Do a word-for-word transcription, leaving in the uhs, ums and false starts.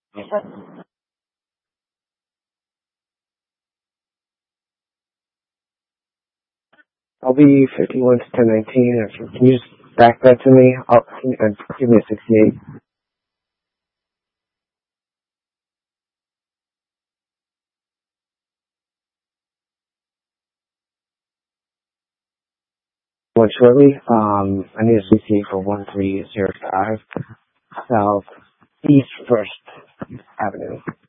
I'll be fifty-one to ten nineteen. If you can you just back that to me, I'll, and give me a sixty-eight. One shortly. Um, I need a C C for one three zero five South East First Avenue.